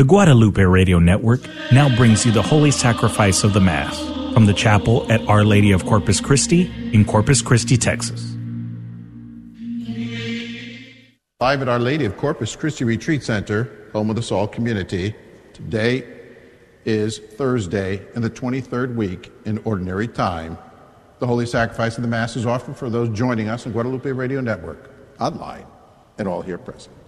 The Guadalupe Radio Network now brings you the Holy Sacrifice of the Mass from the chapel at Our Lady of Corpus Christi in Corpus Christi, Texas. Live at Our Lady of Corpus Christi Retreat Center, home of the Saul community. Today is Thursday in the 23rd week in Ordinary Time. The Holy Sacrifice of the Mass is offered for those joining us on Guadalupe Radio Network, online, and all here present.